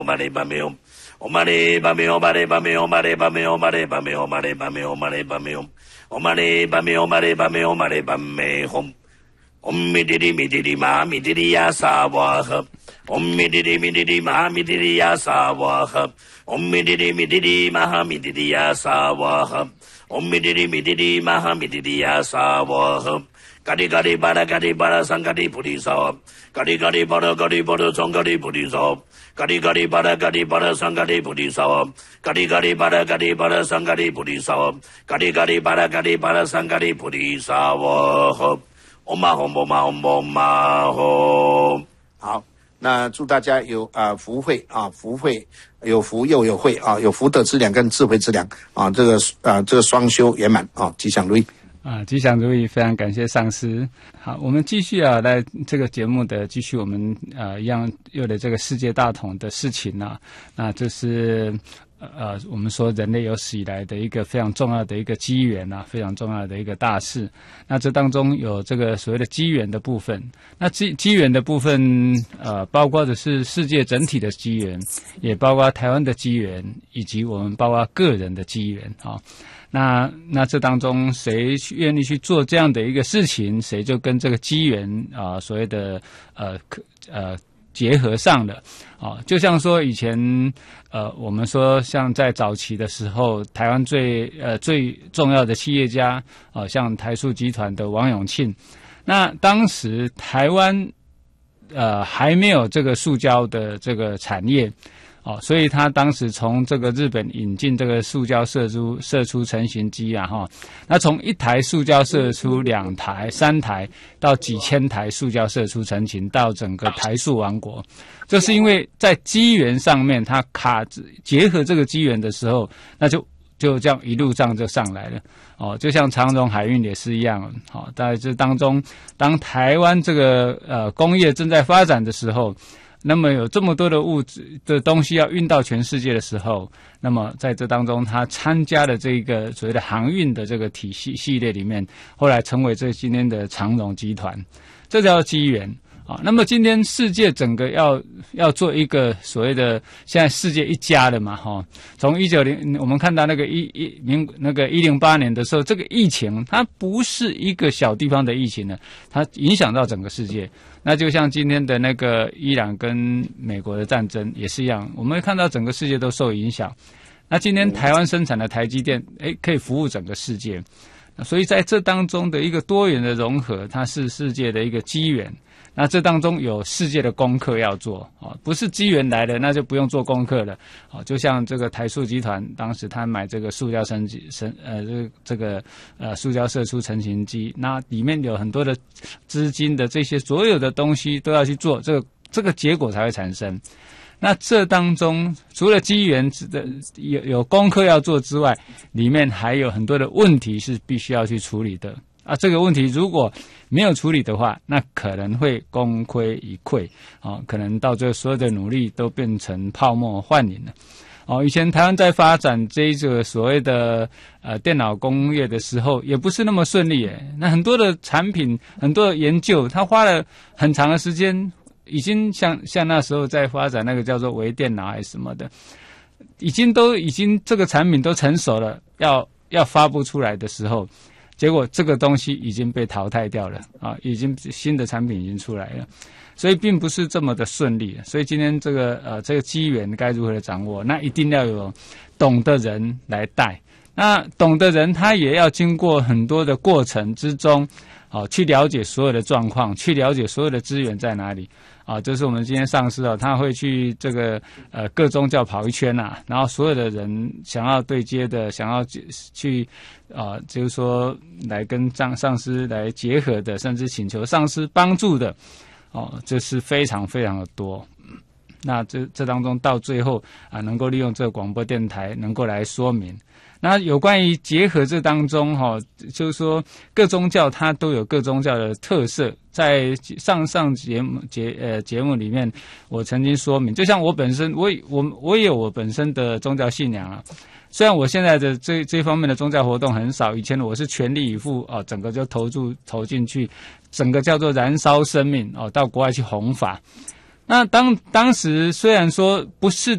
mare bameo omare bameo mare bameo mare bameo mare bameo mare bameo mare bameo omare bameo mare bameo mare bameo Om midiri ma midiri ya sawaha Om midiri ma midiri ya sawaha Om midiri ma midiri ya sawaha Om midiri ma midiri ya sawaha Kadi kadi bara sangadi purisa Kadi kadi bara sangadi purisa Kadi kadi bara sangadi purisa Kadi kadi bara sangadi purisa Kadi kadi bara sangadi purisa Wah 哦嘛吼啵嘛吼啵嘛吼。 好，那祝大家有福慧啊，福慧有福又有慧啊，有福德之良跟智慧之良啊，这个双修圆满啊，吉祥如意。 吉祥如意，非常感谢上师。好，我们继续来这个节目的继续我们一样有的这个世界大同的事情啊，那这是我们说人类有史以来的一个非常重要的一个机缘啊，非常重要的一个大事。那这当中有这个所谓的机缘的部分，那机缘的部分包括的是世界整体的机缘，也包括台湾的机缘，以及我们包括个人的机缘啊。那这当中谁愿意去做这样的一个事情，谁就跟这个机缘所谓的结合上了就像说以前我们说像在早期的时候，台湾最重要的企业家像台塑集团的王永庆，那当时台湾还没有这个塑胶的这个产业所以他当时从这个日本引进这个塑胶射出成型机那从一台塑胶射出2台、3台到几千台塑胶射出成型，到整个台塑王国，就是因为在机缘上面，它结合这个机缘的时候，那就这样一路上就上来了就像长荣海运也是一样在这当中，当台湾这个工业正在发展的时候。那么有这么多的物质的东西要运到全世界的时候，那么在这当中他参加了这个所谓的航运的这个体系列里面，后来成为这今天的长荣集团，这叫机缘那么今天世界整个要做一个所谓的现在世界一家了嘛从1990我们看到那个108年的时候，这个疫情它不是一个小地方的疫情了，它影响到整个世界。那就像今天的那个伊朗跟美国的战争也是一样，我们会看到整个世界都受影响。那今天台湾生产的台积电可以服务整个世界，所以在这当中的一个多元的融合，它是世界的一个机缘。那这当中有世界的功课要做不是机缘来了那就不用做功课了就像这个台塑集团当时他买这个塑胶塑胶射出成型机，那里面有很多的资金的这些所有的东西都要去做，这个结果才会产生。那这当中除了机缘有功课要做之外，里面还有很多的问题是必须要去处理的这个问题如果没有处理的话，那可能会功亏一篑可能到最后所有的努力都变成泡沫幻影了以前台湾在发展这个所谓的电脑工业的时候也不是那么顺利那很多的产品很多的研究它花了很长的时间，已经像那时候在发展那个叫做微电脑还是什么的，已经这个产品都成熟了，要发布出来的时候，结果这个东西已经被淘汰掉了已经新的产品已经出来了，所以并不是这么的顺利。所以今天这个机缘该如何的掌握，那一定要有懂的人来带。那懂的人他也要经过很多的过程之中去了解所有的状况，去了解所有的资源在哪里这是我们今天上师他会去这个各宗教跑一圈然后所有的人想要对接的，想要去就是说来跟上师来结合的，甚至请求上师帮助的这是非常非常的多。那这当中到最后能够利用这个广播电台能够来说明。那有关于结合这当中就是说各宗教它都有各宗教的特色，在上节目里面我曾经说明，就像我本身我也有我本身的宗教信仰虽然我现在的这方面的宗教活动很少，以前我是全力以赴整个就投进去，整个叫做燃烧生命到国外去弘法。 那当时虽然说不是